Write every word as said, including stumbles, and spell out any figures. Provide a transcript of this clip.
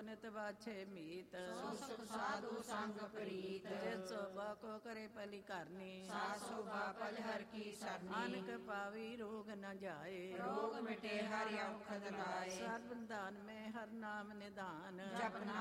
ਨਿਤ ਵਾਛੇ ਮੀਤ, ਸੋ ਸੁਖ ਸਾਧੂ ਸੰਗ ਪ੍ਰੀਤ। ਜਿਸ ਸੋਭਾ ਕੋ ਕਰੇ ਭਲੀ ਕਰਨੀ, ਸਾ ਸੋਭਾ ਭਲ ਹਰ ਕੀ ਸਰਨੀ। ਨਾਨਕ ਪਾਵੀ ਰੋਗ ਨ ਜਾਏ, ਰੋਗ ਮਿਟੇ ਹਰਿ ਔਖਦ ਲਾਏ। ਸਰਬ ਦਾਨ ਮੈਂ ਹਰ ਨਾਮ ਨਿਧਾਨ, ਜਪਨਾ